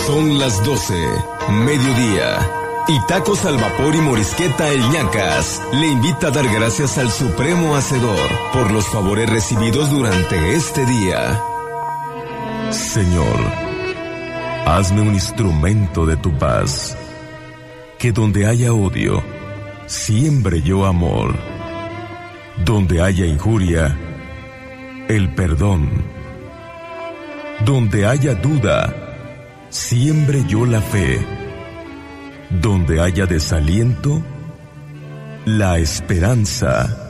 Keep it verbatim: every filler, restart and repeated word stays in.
Son las doce, mediodía. Y Tacos al Vapor y Morisqueta El Ñacas le invita a dar gracias al Supremo Hacedor por los favores recibidos durante este día. Señor, hazme un instrumento de tu paz, que donde haya odio, siembre yo amor, donde haya injuria, el perdón, donde haya duda, siembre yo la fe, donde haya desaliento, la esperanza.